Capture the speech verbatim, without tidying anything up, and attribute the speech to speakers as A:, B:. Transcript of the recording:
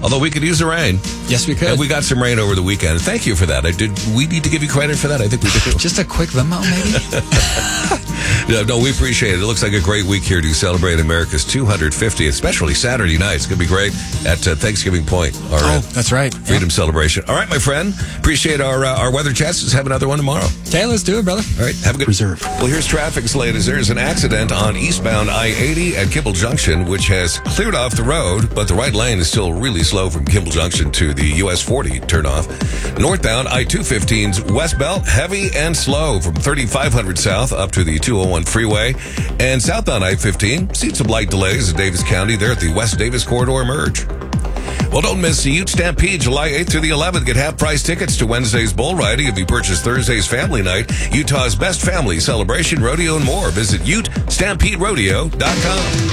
A: Although we could use the rain.
B: Yes, we could.
A: And we got some rain over the weekend. Thank you for that. I did. We need to give you credit for that. I think we do.
B: Just a quick limo, maybe?
A: Yeah, no, we appreciate it. It looks like a great week here to celebrate America's two hundred fiftieth, especially Saturday night. It's going to be great at uh, Thanksgiving Point. Our,
B: oh,
A: uh,
B: that's right.
A: Freedom
B: yeah.
A: celebration. All right, my friend. Appreciate our uh, our weather chats. Let's have another one tomorrow.
B: Okay, let's do it, brother.
A: All right, have a good
B: reserve.
A: Well, here's traffic's latest. There's an accident on eastbound I eighty at Kimball Junction, which has cleared off the road, but the right lane is still really slow from Kimball Junction to the U S forty turnoff. Northbound I two fifteen's westbound, heavy and slow from thirty-five hundred south up to the two oh one freeway. And southbound I fifteen, seen some light delays in Davis County there at the West Davis Corridor merge. Well, don't miss the Ute Stampede, July eighth through the eleventh. Get half-price tickets to Wednesday's bull riding if you purchase Thursday's family night, Utah's best family celebration, rodeo, and more. Visit ute stampede rodeo dot com.